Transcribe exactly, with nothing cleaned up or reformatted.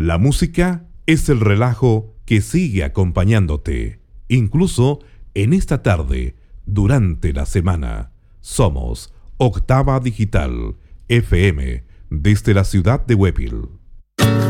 La música es el relajo que sigue acompañándote, incluso en esta tarde, durante la semana. Somos Octava Digital F M desde la ciudad de Huépil.